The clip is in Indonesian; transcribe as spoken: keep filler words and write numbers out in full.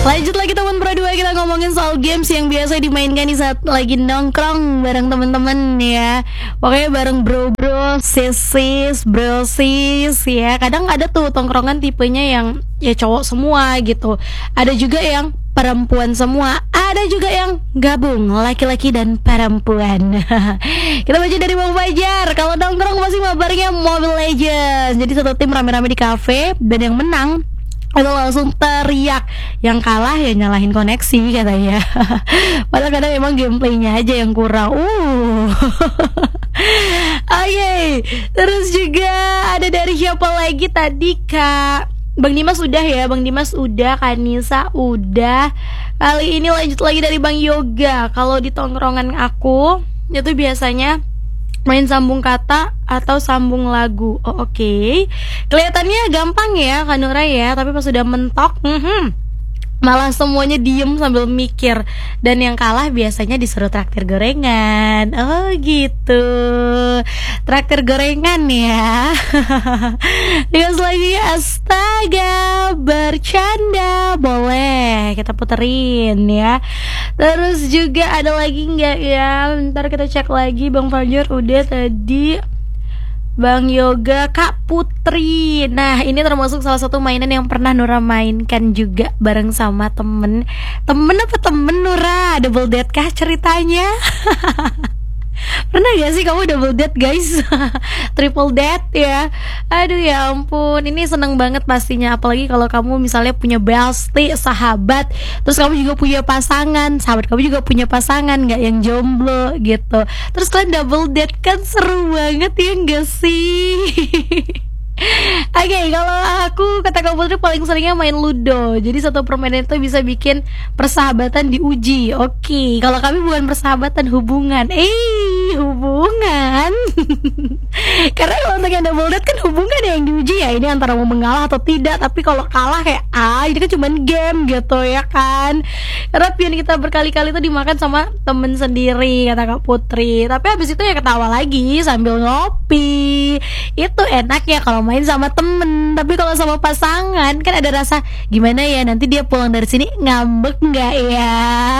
Lanjut lagi teman berdua, kita ngomongin soal games yang biasa dimainkan di saat lagi nongkrong bareng teman-teman ya. Pokoknya bareng bro-bro, sis-sis, bro-sis ya. Kadang ada tuh tongkrongan tipenya yang ya cowok semua gitu. Ada juga yang perempuan semua. Ada juga yang gabung laki-laki dan perempuan. Kita baca dari Bang Fajar. Kalau nongkrong masih mabarnya Mobile Legends. Jadi satu tim rame-rame di cafe dan yang menang atau langsung teriak, yang kalah ya nyalahin koneksi katanya. Padahal kadang emang gameplaynya aja yang kurang. Uh. Oke, okay. Terus juga ada dari siapa lagi tadi, Kak? Bang Dimas udah ya, Bang Dimas udah, Kanisa udah. Kali ini lanjut lagi dari Bang Yoga. Kalau di tongkrongan aku itu biasanya main sambung kata atau sambung lagu. Oh oke, okay. Kelihatannya gampang ya Kak Nura ya, tapi pas sudah mentok, mm-hmm, malah semuanya diem sambil mikir. Dan yang kalah biasanya disuruh traktir gorengan. Oh gitu, traktir gorengan ya. Dengan selanjutnya astaga, bercanda boleh kita puterin ya. Terus juga ada lagi nggak ya? Ntar kita cek lagi. Bang Fajar udah tadi, Bang Yoga, Kak Putri. Nah ini termasuk salah satu mainan yang pernah Nura mainkan juga bareng sama temen. Temen apa temen Nura? Double date kah ceritanya? Pernah gak sih kamu double date guys? Triple date ya. Aduh ya ampun, ini seneng banget pastinya. Apalagi kalau kamu misalnya punya bestie, sahabat, terus kamu juga punya pasangan, sahabat kamu juga punya pasangan, gak yang jomblo gitu. Terus kalian double date, kan seru banget ya gak sih? Oke, okay, kalau aku kata Kak Putri paling seringnya main Ludo. Jadi satu permainan itu bisa bikin persahabatan diuji. Oke, okay. Kalau kami bukan persahabatan, hubungan. Eh, hubungan. Karena kalau untuk yang double date kan hubungan yang diuji ya. Ini antara mau mengalah atau tidak. Tapi kalau kalah kayak ah, ini kan cuma game gitu ya kan. Karena pion kita berkali-kali itu dimakan sama temen sendiri, kata Kak Putri. Tapi habis itu ya ketawa lagi sambil ngopi. Itu enak ya kalau main sama temen. Tapi kalau sama pasangan kan ada rasa gimana ya, nanti dia pulang dari sini ngambek nggak ya.